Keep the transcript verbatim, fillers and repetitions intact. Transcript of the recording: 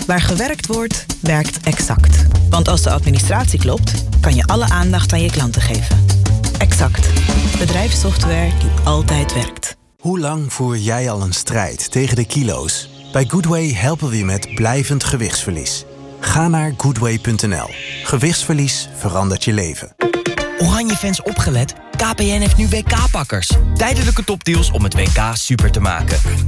Waar gewerkt wordt, werkt Exact. Want als de administratie klopt, kan je alle aandacht aan je klanten geven. Exact. Bedrijfssoftware die altijd werkt. Hoe lang voer jij al een strijd tegen de kilo's? Bij Goodway helpen we je met blijvend gewichtsverlies. Ga naar goodway punt n l. Gewichtsverlies verandert je leven. Oranje-fans opgelet. K P N heeft nu W K-pakkers. Tijdelijke topdeals om het W K super te maken.